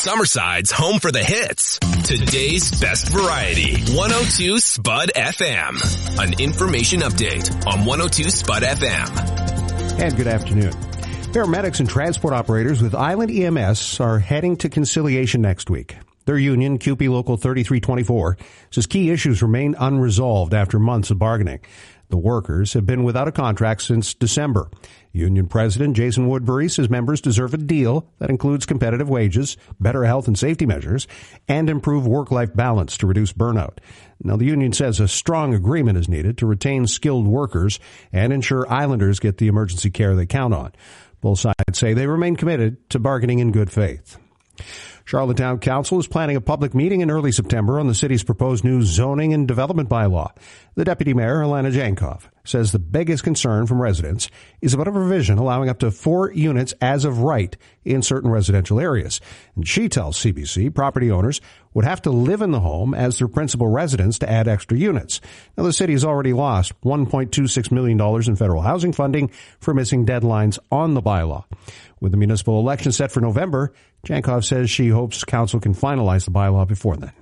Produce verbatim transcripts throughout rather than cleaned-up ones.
Summerside's home for the hits. Today's best variety. one oh two Spud F M. An information update on one oh two Spud F M. And good afternoon. Paramedics and transport operators with Island E M S are heading to conciliation next week. Their union, C U P E Local thirty-three twenty-four, says key issues remain unresolved after months of bargaining. The workers have been without a contract since December. Union President Jason Woodbury says members deserve a deal that includes competitive wages, better health and safety measures, and improved work-life balance to reduce burnout. Now, the union says a strong agreement is needed to retain skilled workers and ensure Islanders get the emergency care they count on. Both sides say they remain committed to bargaining in good faith. Charlottetown Council is planning a public meeting in early September on the city's proposed new zoning and development bylaw. The deputy mayor, Alana Jankov, says the biggest concern from residents is about a provision allowing up to four units as of right in certain residential areas. And she tells C B C property owners would have to live in the home as their principal residence to add extra units. Now, the city has already lost one point two six million dollars in federal housing funding for missing deadlines on the bylaw. With the municipal election set for November, Jankov says she hopes council can finalize the bylaw before then.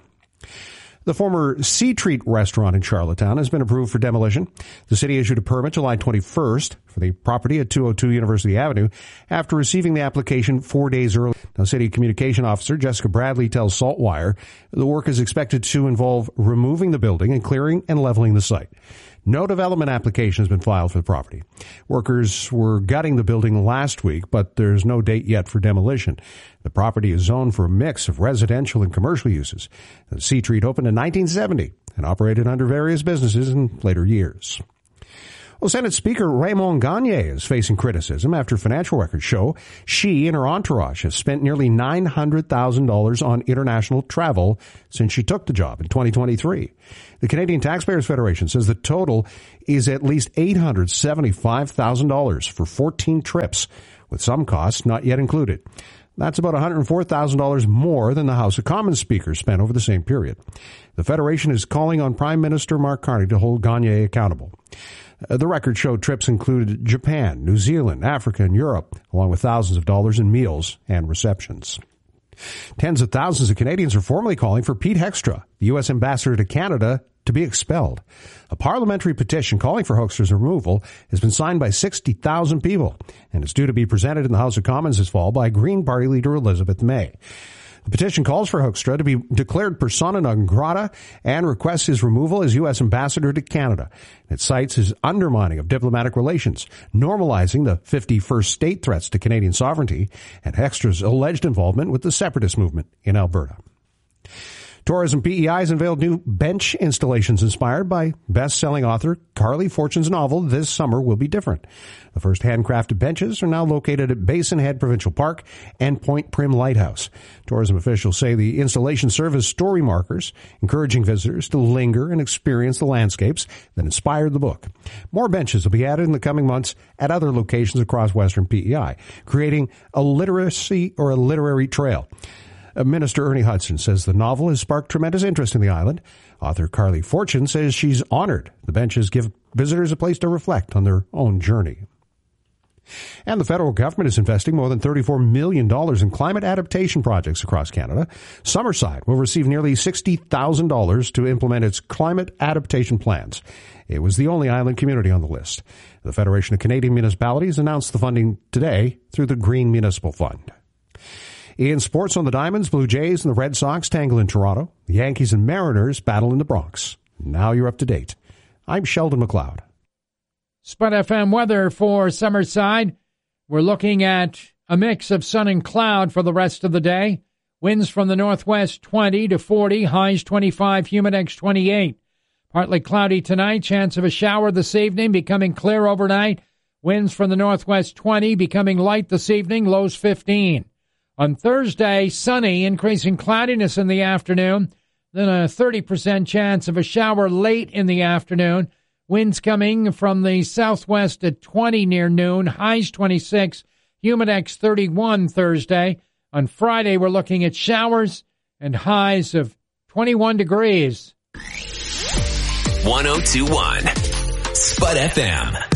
The former Sea Treat restaurant in Charlottetown has been approved for demolition. The city issued a permit July twenty-first for the property at two oh two University Avenue after receiving the application four days early. Now, City Communication Officer Jessica Bradley tells Saltwire the work is expected to involve removing the building and clearing and leveling the site. No development application has been filed for the property. Workers were gutting the building last week, but there's no date yet for demolition. The property is zoned for a mix of residential and commercial uses. The Sea Treat opened in nineteen seventy and operated under various businesses in later years. Well, Senate Speaker Raymond Gagne is facing criticism after financial records show she and her entourage have spent nearly nine hundred thousand dollars on international travel since she took the job in twenty twenty-three. The Canadian Taxpayers Federation says the total is at least eight hundred seventy-five thousand dollars for fourteen trips, with some costs not yet included. That's about one hundred four thousand dollars more than the House of Commons Speaker spent over the same period. The Federation is calling on Prime Minister Mark Carney to hold Gagne accountable. Uh, the record showed trips included Japan, New Zealand, Africa, and Europe, along with thousands of dollars in meals and receptions. Tens of thousands of Canadians are formally calling for Pete Heckstra, the U S ambassador to Canada, to be expelled. A parliamentary petition calling for Hoekstra's removal has been signed by sixty thousand people, and it's due to be presented in the House of Commons this fall by Green Party leader Elizabeth May. The petition calls for Hoekstra to be declared persona non grata and requests his removal as U S ambassador to Canada. It cites his undermining of diplomatic relations, normalizing the fifty-first state threats to Canadian sovereignty, and Hoekstra's alleged involvement with the separatist movement in Alberta. Tourism P E I has unveiled new bench installations inspired by best-selling author Carly Fortune's novel This Summer Will Be Different. The first handcrafted benches are now located at Basin Head Provincial Park and Point Prim Lighthouse. Tourism officials say the installations serve as story markers, encouraging visitors to linger and experience the landscapes that inspired the book. More benches will be added in the coming months at other locations across Western P E I, creating a literacy or a literary trail. Minister Ernie Hudson says the novel has sparked tremendous interest in the island. Author Carly Fortune says she's honored the benches give visitors a place to reflect on their own journey. And the federal government is investing more than thirty-four million dollars in climate adaptation projects across Canada. Summerside will receive nearly sixty thousand dollars to implement its climate adaptation plans. It was the only island community on the list. The Federation of Canadian Municipalities announced the funding today through the Green Municipal Fund. In sports on the Diamonds, Blue Jays and the Red Sox tangle in Toronto. The Yankees and Mariners battle in the Bronx. Now you're up to date. I'm Sheldon McLeod. Spud F M weather for Summerside. We're looking at a mix of sun and cloud for the rest of the day. Winds from the northwest twenty to forty, highs twenty-five, humidex twenty-eight. Partly cloudy tonight, chance of a shower this evening, becoming clear overnight. Winds from the northwest twenty, becoming light this evening, lows fifteen. On Thursday, sunny, increasing cloudiness in the afternoon, then a thirty percent chance of a shower late in the afternoon. Winds coming from the southwest at twenty near noon, highs twenty-six, humidex thirty-one Thursday. On Friday, we're looking at showers and highs of twenty-one degrees. one oh two point one Spud F M.